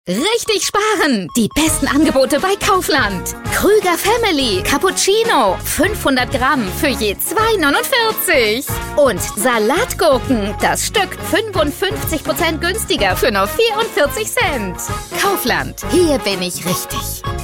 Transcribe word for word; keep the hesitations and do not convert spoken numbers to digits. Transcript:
Richtig sparen! Die besten Angebote bei Kaufland. Krüger Family Cappuccino. fünfhundert Gramm für je zwei neunundvierzig. Und Salatgurken. Das Stück fünfundfünfzig Prozent günstiger für nur vierundvierzig Cent. Kaufland. Hier bin ich richtig.